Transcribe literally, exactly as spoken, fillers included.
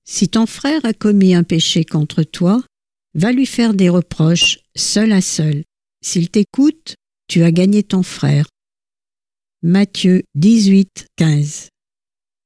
Si ton frère a commis un péché contre toi, va lui faire des reproches seul à seul. S'il t'écoute, tu as gagné ton frère. Matthieu dix-huit, quinze.